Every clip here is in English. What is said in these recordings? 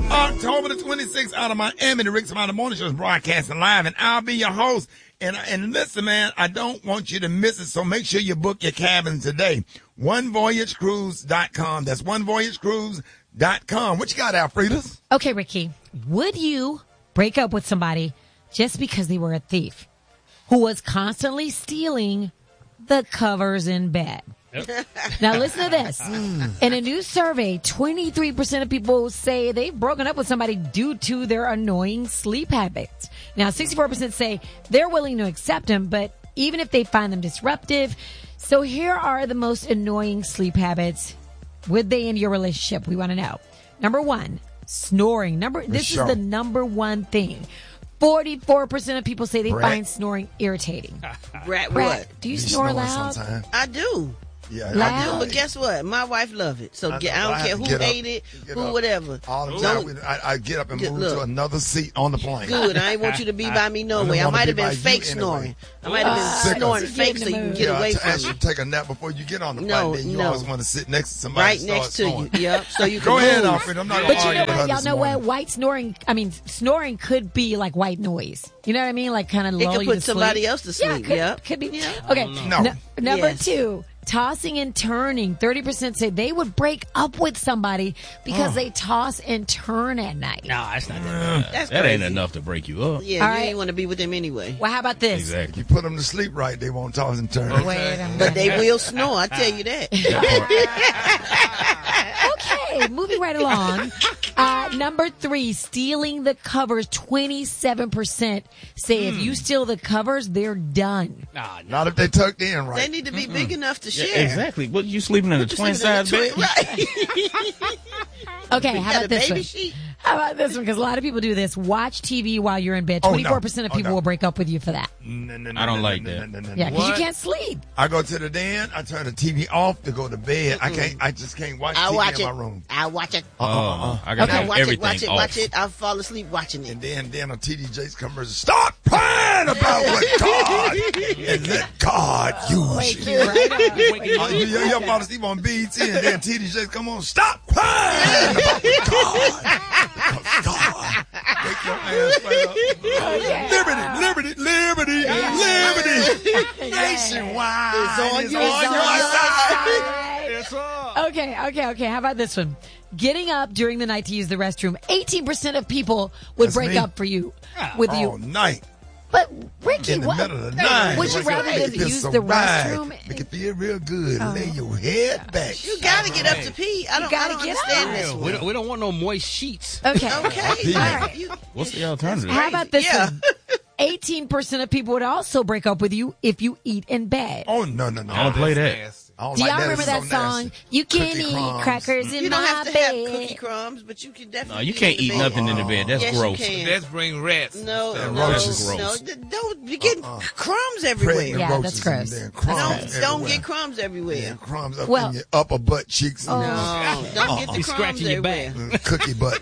October the 26th out of Miami, the Rick Smiley Morning Show is broadcasting live, and I'll be your host. And listen, man, I don't want you to miss it, so make sure you book your cabin today. OneVoyageCruise.com. That's OneVoyageCruise.com. What you got, Alfredas? Okay, Ricky, would you break up with somebody just because they were a thief who was constantly stealing the covers in bed? Yep. Now listen to this. In a new survey, 23% of people say they've broken up with somebody due to their annoying sleep habits. Now 64% say they're willing to accept them, but even if they find them disruptive. So here are the most annoying sleep habits. Would they end your relationship? We want to know. Number one, snoring. This is the number one thing. 44% of people say they find snoring irritating. What? Do you snore loud? Sometimes. I do. Yeah, I do, but guess what? My wife love it. So I don't care who ate it, who whatever. All the time, I get up and move to another seat on the plane. Good. I ain't want you to be by me no way. I might have been fake snoring. I might have been snoring fake so you can get away from me. You take a nap before you get on the plane. Then you always want to sit next to somebody right next to you. Yep. So you can go ahead, Alfred. I'm not going to argue with her. Y'all know what? White snoring. I mean, snoring could be like white noise. You know what I mean? Like kind of lull you to sleep. It could put somebody else to sleep. Yeah, could be. Okay. Number two. Tossing and turning. 30% say they would break up with somebody because they toss and turn at night. No, that's not that. That ain't enough to break you up. Yeah, you ain't want to be with them anyway. Well, how about this? Exactly. You put them to sleep right, they won't toss and turn. Wait a minute. But they will snore, I tell you that. Okay, moving right along. Number three, stealing the covers. 27% say if you steal the covers, they're done. Not if they tucked in right. They need to be big enough to share. Yeah, exactly. What, you sleeping in a twin-size bed? Right. Okay, how about this one? Sheet? How about this one? Because a lot of people do this. Watch TV while you're in bed. 24% of people will break up with you for that. I don't like that. Yeah, because you can't sleep. I go to the den. I turn the TV off to go to bed. I just can't watch TV in my room. I'll watch it. I got to have everything off. Watch it. I'll fall asleep watching it. And then on TD Jakes commercial, stop praying about what God and let God use you. Your father Steve on BET and then TD Jakes come on, stop praying about God. God, wake your ass right up. Liberty. Nationwide. It's on your side. It's on. Okay. How about this one? Getting up during the night to use the restroom. 18% of people would break up for you with you all night. But Ricky, in the middle of the night, would you rather use the restroom? Make it feel real good. Lay your head back. You gotta get up to pee. I don't understand this one. We don't want no moist sheets. Okay. All right. What's the alternative? How about this one? 18% of people would also break up with you if you eat in bed. Oh, no. I don't play that. Do y'all remember that song? You can't eat crackers in my bed. You don't have to have cookie crumbs, but you can definitely. No, you can't eat nothing in the bed. That's gross. That's bring rats. No, roaches. Don't be getting crumbs everywhere. Yeah, that's gross. Don't get crumbs everywhere. Yeah, crumbs up in your upper butt cheeks. No, don't get the crumbs scratching your back. Cookie butt.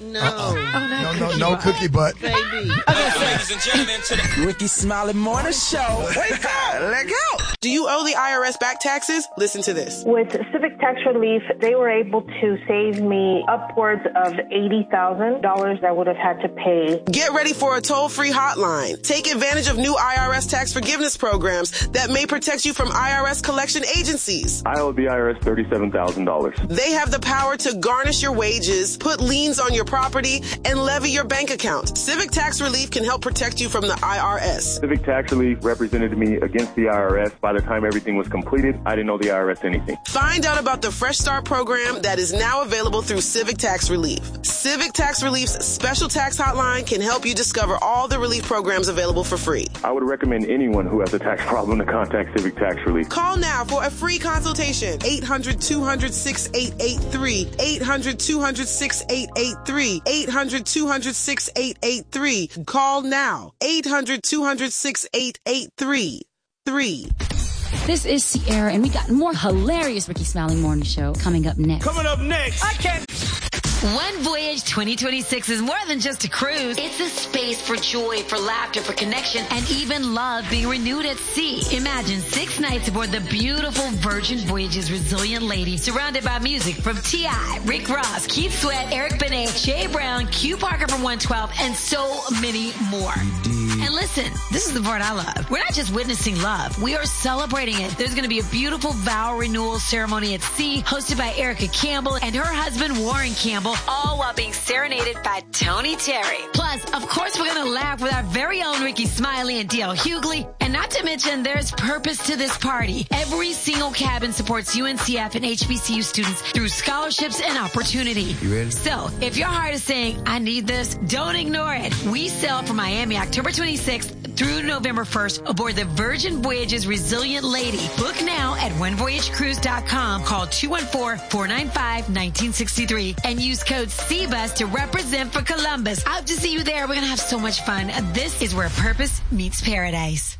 No cookie butt. Baby. Ladies and gentlemen, to the Ricky Smiley Morning Show. Wake up. Let go. Do you owe the IRS back taxes? Listen to this. With Civic Tax Relief, they were able to save me upwards of $80,000 I would have had to pay. Get ready for a toll-free hotline. Take advantage of new IRS tax forgiveness programs that may protect you from IRS collection agencies. I owe the IRS $37,000. They have the power to garnish your wages, put liens on your property, and levy your bank account. Civic Tax Relief can help protect you from the IRS. Civic Tax Relief represented me against the IRS. By the time everything was completed, I didn't owe the IRS anything. Find out about the Fresh Start program that is now available through Civic Tax Relief. Civic Tax Relief's special tax hotline can help you discover all the relief programs available for free. I would recommend anyone who has a tax problem to contact Civic Tax Relief. Call now for a free consultation. 800-200-6883. 800-200-6883. 800-200-6883. Call now. 800-200-6883. 3. This is Sierra, and we got more hilarious Ricky Smiling Morning Show coming up next. Coming up next. I can't. One Voyage 2026 is more than just a cruise. It's a space for joy, for laughter, for connection, and even love being renewed at sea. Imagine 6 nights aboard the beautiful Virgin Voyages Resilient Lady, surrounded by music from T.I., Rick Ross, Keith Sweat, Eric Benet, Jay Brown, Q Parker from 112, and so many more. And listen, this is the part I love. We're not just witnessing love. We are celebrating it. There's going to be a beautiful vow renewal ceremony at sea hosted by Erica Campbell and her husband Warren Campbell, all while being serenaded by Tony Terry. Plus, of course, we're going to laugh with our very own Ricky Smiley and D.L. Hughley. And not to mention, there's purpose to this party. Every single cabin supports UNCF and HBCU students through scholarships and opportunity. You ready? So, if your heart is saying, I need this, don't ignore it. We sail from Miami October 26th through November 1st aboard the Virgin Voyages Resilient Lady. Book now at onevoyagecruise.com. Call 214-495-1963 and use code CBUS to represent for Columbus. I hope to see you there. We're going to have so much fun. This is where purpose meets paradise.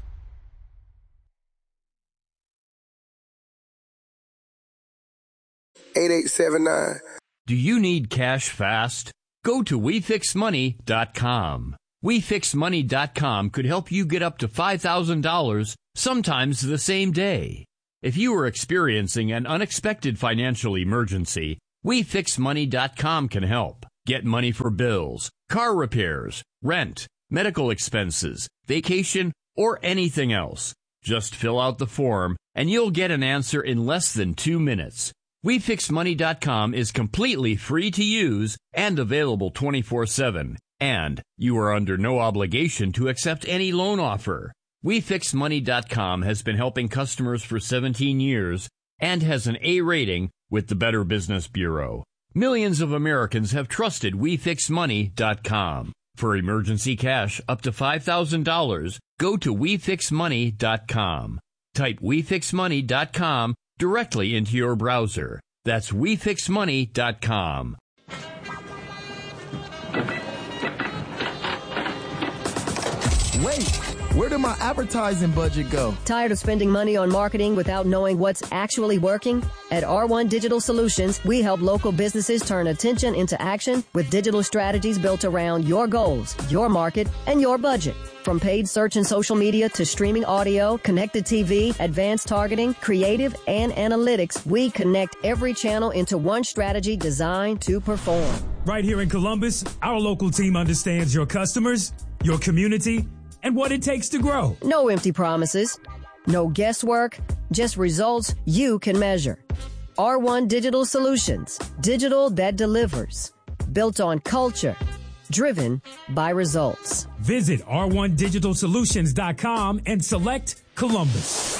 $8879. Do you need cash fast? Go to WeFixMoney.com. WeFixMoney.com could help you get up to $5,000, sometimes the same day. If you are experiencing an unexpected financial emergency, WeFixMoney.com can help. Get money for bills, car repairs, rent, medical expenses, vacation, or anything else. Just fill out the form, and you'll get an answer in less than 2 minutes. WeFixMoney.com is completely free to use and available 24/7. And you are under no obligation to accept any loan offer. WeFixMoney.com has been helping customers for 17 years and has an A rating with the Better Business Bureau. Millions of Americans have trusted WeFixMoney.com. For emergency cash up to $5,000, go to WeFixMoney.com. Type WeFixMoney.com directly into your browser. That's WeFixMoney.com. Wait, where did my advertising budget go? Tired of spending money on marketing without knowing what's actually working? At R1 Digital Solutions, we help local businesses turn attention into action with digital strategies built around your goals, your market, and your budget. From paid search and social media to streaming audio, connected TV, advanced targeting, creative, and analytics, we connect every channel into one strategy designed to perform. Right here in Columbus, our local team understands your customers, your community, and what it takes to grow. No empty promises, no guesswork, just results you can measure. R1 Digital Solutions, digital that delivers. Built on culture, driven by results. Visit r1digitalsolutions.com and select Columbus.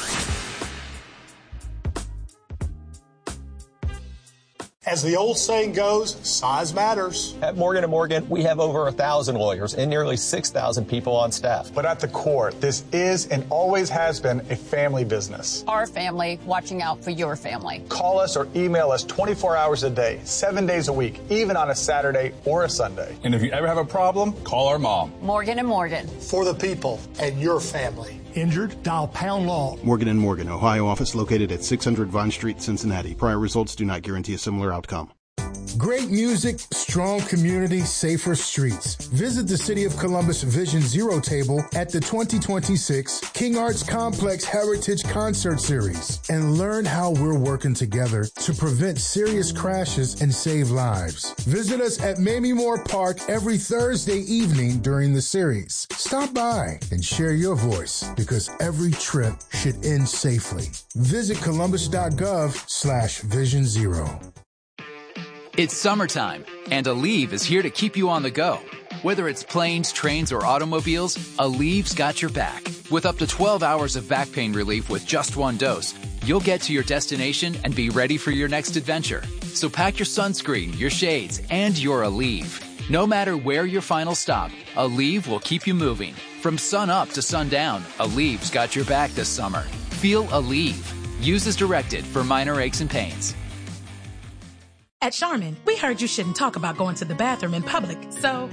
As the old saying goes, size matters. At Morgan & Morgan, we have over 1,000 lawyers and nearly 6,000 people on staff. But at the core, this is and always has been a family business. Our family watching out for your family. Call us or email us 24 hours a day, 7 days a week, even on a Saturday or a Sunday. And if you ever have a problem, call our mom. Morgan & Morgan. For the people and your family. Injured? Dial pound law. Morgan & Morgan, Ohio office located at 600 Vine Street, Cincinnati. Prior results do not guarantee a similar outcome. Great music, strong community, safer streets. Visit the City of Columbus Vision Zero table at the 2026 King Arts Complex Heritage Concert Series and learn how we're working together to prevent serious crashes and save lives. Visit us at Mamie Moore Park every Thursday evening during the series. Stop by and share your voice because every trip should end safely. Visit columbus.gov/Vision Zero. It's summertime, and Aleve is here to keep you on the go. Whether it's planes, trains, or automobiles, Aleve's got your back. With up to 12 hours of back pain relief with just one dose, you'll get to your destination and be ready for your next adventure. So pack your sunscreen, your shades, and your Aleve. No matter where your final stop, Aleve will keep you moving. From sun up to sundown, Aleve's got your back this summer. Feel Aleve. Use as directed for minor aches and pains. At Charmin, we heard you shouldn't talk about going to the bathroom in public, so